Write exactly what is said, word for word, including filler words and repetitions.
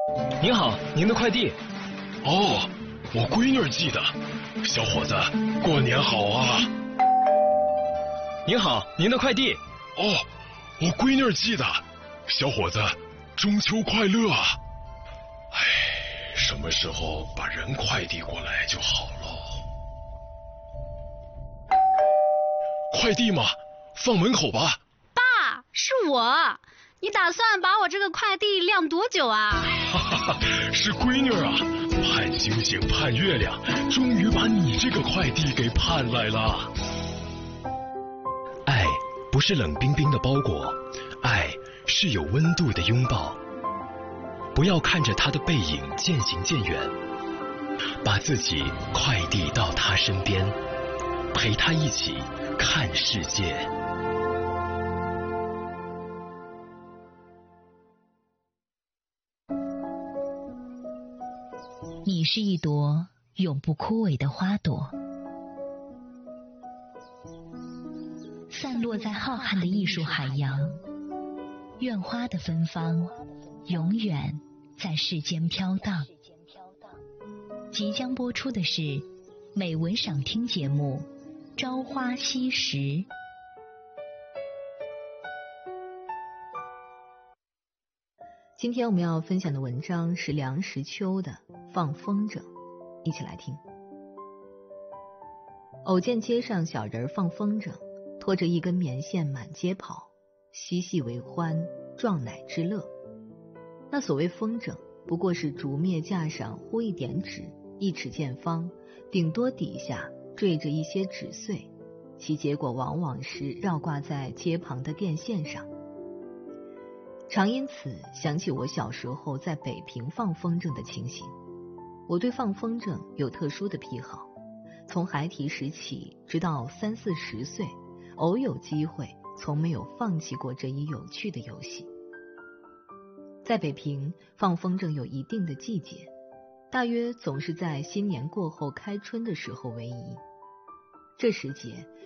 您好，您的快递。 哦，我闺女寄的。小伙子，过年好啊！ 您好，您的快递。 哦，我闺女寄的。小伙子，中秋快乐啊！哎，什么时候把人快递过来就好了。快递嘛，放门口吧。 爸，是我。你打算把我这个快递晾多久啊？ 哈哈，是闺女啊，盼星星盼月亮，终于把你这个快递给盼来了。 爱不是冷冰冰的包裹，爱是有温度的拥抱。不要看着他的背影渐行渐远，把自己快递到他身边，陪他一起看世界。 你是一朵永不枯萎的花朵，散落在浩瀚的艺术海洋，愿花的芬芳永远在世间飘荡。即将播出的是美文赏听节目《朝花夕拾》。 今天我们要分享的文章是梁实秋的《放风筝》，一起来听。偶见街上小人放风筝，拖着一根棉线满街跑，嬉戏为欢，壮乃之乐。那所谓风筝，不过是竹篾架上糊一点纸，一尺见方，顶多底下缀着一些纸碎，其结果往往是绕挂在街旁的电线上。常因此想起我小时候在北平放风筝的情形。我对放风筝有特殊的癖好，从孩提时起直到三四十岁，偶有机会从没有放弃过这一有趣的游戏。在北平放风筝有一定的季节，大约总是在新年过后开春的时候为宜。这时节